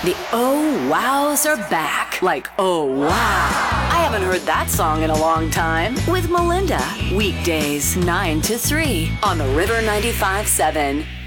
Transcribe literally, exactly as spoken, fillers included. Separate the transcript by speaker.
Speaker 1: The Oh Wows are back. Like, oh wow. I haven't heard that song in a long time. With Melinda. Weekdays, nine to three on the River ninety-five seven.